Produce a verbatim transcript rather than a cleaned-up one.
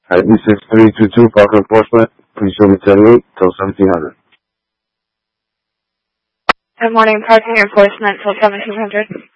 At E six three two two, Park Enforcement. Please show me seventy-eight till seventeen hundred. Good morning, Parking Enforcement till seventeen hundred.